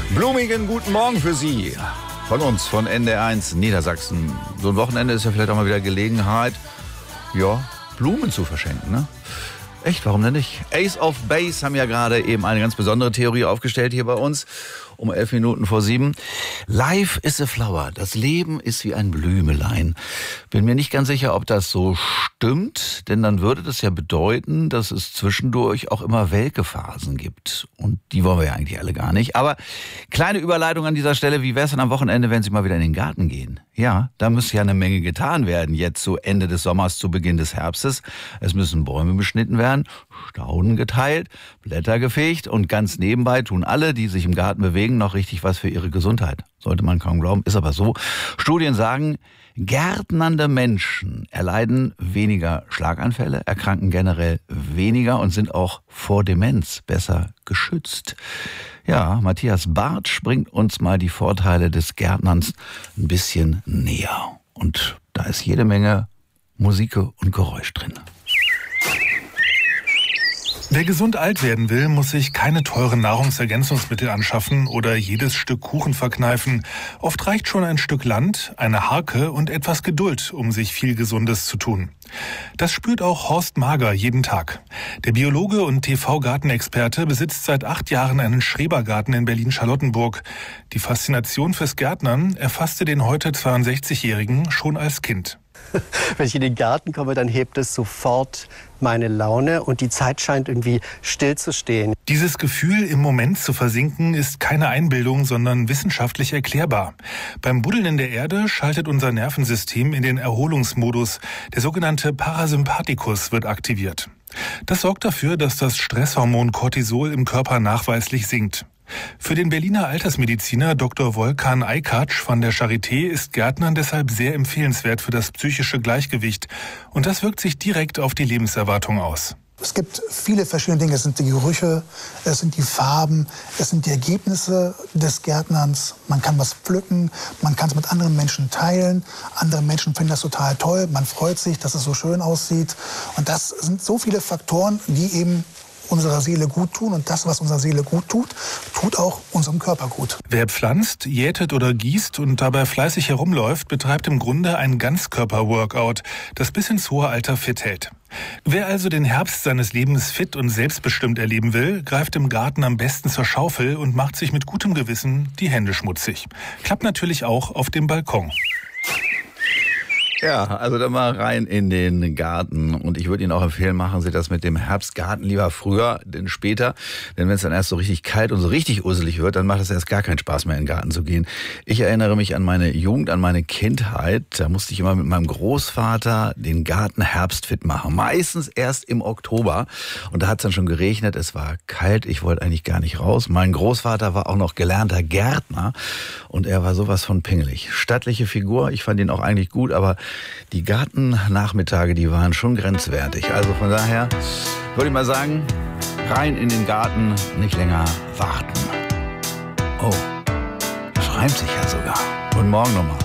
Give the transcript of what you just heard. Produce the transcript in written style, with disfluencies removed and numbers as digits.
Blumigen guten Morgen für Sie. Von uns, von NDR1 Niedersachsen. So ein Wochenende ist ja vielleicht auch mal wieder Gelegenheit, ja, Blumen zu verschenken, ne? Echt, warum denn nicht? Ace of Base haben ja gerade eben eine ganz besondere Theorie aufgestellt hier bei uns. Um 11 Minuten vor 7. Life is a flower. Das Leben ist wie ein Blümelein. Bin mir nicht ganz sicher, ob das so stimmt, denn dann würde das ja bedeuten, dass es zwischendurch auch immer welke Phasen gibt. Und die wollen wir ja eigentlich alle gar nicht. Aber kleine Überleitung an dieser Stelle. Wie wäre es denn am Wochenende, wenn Sie mal wieder in den Garten gehen? Ja, da müsste ja eine Menge getan werden. Jetzt zu Ende des Sommers, zu Beginn des Herbstes. Es müssen Bäume beschnitten werden, Stauden geteilt, Blätter gefegt und ganz nebenbei tun alle, die sich im Garten bewegen, noch richtig was für ihre Gesundheit. Sollte man kaum glauben, ist aber so. Studien sagen, gärtnernde Menschen erleiden weniger Schlaganfälle, erkranken generell weniger und sind auch vor Demenz besser geschützt. Ja, Matthias Bartsch bringt uns mal die Vorteile des Gärtnerns ein bisschen näher. Und da ist jede Menge Musik und Geräusch drin. Wer gesund alt werden will, muss sich keine teuren Nahrungsergänzungsmittel anschaffen oder jedes Stück Kuchen verkneifen. Oft reicht schon ein Stück Land, eine Harke und etwas Geduld, um sich viel Gesundes zu tun. Das spürt auch Horst Mager jeden Tag. Der Biologe und TV-Gartenexperte besitzt seit 8 Jahren einen Schrebergarten in Berlin-Charlottenburg. Die Faszination fürs Gärtnern erfasste den heute 62-Jährigen schon als Kind. Wenn ich in den Garten komme, dann hebt es sofort meine Laune und die Zeit scheint irgendwie still zu stehen. Dieses Gefühl, im Moment zu versinken, ist keine Einbildung, sondern wissenschaftlich erklärbar. Beim Buddeln in der Erde schaltet unser Nervensystem in den Erholungsmodus. Der sogenannte Parasympathikus wird aktiviert. Das sorgt dafür, dass das Stresshormon Cortisol im Körper nachweislich sinkt. Für den Berliner Altersmediziner Dr. Volkan Aykac von der Charité ist Gärtnern deshalb sehr empfehlenswert für das psychische Gleichgewicht. Und das wirkt sich direkt auf die Lebenserwartung aus. Es gibt viele verschiedene Dinge. Es sind die Gerüche, es sind die Farben, es sind die Ergebnisse des Gärtnerns. Man kann was pflücken, man kann es mit anderen Menschen teilen. Andere Menschen finden das total toll. Man freut sich, dass es so schön aussieht. Und das sind so viele Faktoren, die eben unserer Seele gut tun. Und das, was unserer Seele gut tut, tut auch unserem Körper gut. Wer pflanzt, jätet oder gießt und dabei fleißig herumläuft, betreibt im Grunde ein Ganzkörper-Workout, das bis ins hohe Alter fit hält. Wer also den Herbst seines Lebens fit und selbstbestimmt erleben will, greift im Garten am besten zur Schaufel und macht sich mit gutem Gewissen die Hände schmutzig. Klappt natürlich auch auf dem Balkon. Ja, also dann mal rein in den Garten. Und ich würde Ihnen auch empfehlen, machen Sie das mit dem Herbstgarten lieber früher, denn später. Denn wenn es dann erst so richtig kalt und so richtig usselig wird, dann macht es erst gar keinen Spaß mehr, in den Garten zu gehen. Ich erinnere mich an meine Jugend, an meine Kindheit. Da musste ich immer mit meinem Großvater den Garten herbstfit machen. Meistens erst im Oktober. Und da hat es dann schon geregnet, es war kalt, ich wollte eigentlich gar nicht raus. Mein Großvater war auch noch gelernter Gärtner und er war sowas von pingelig. Stattliche Figur, ich fand ihn auch eigentlich gut, aber die Gartennachmittage, die waren schon grenzwertig. Also von daher würde ich mal sagen, rein in den Garten, nicht länger warten. Oh, das reimt sich ja sogar. Guten Morgen nochmal.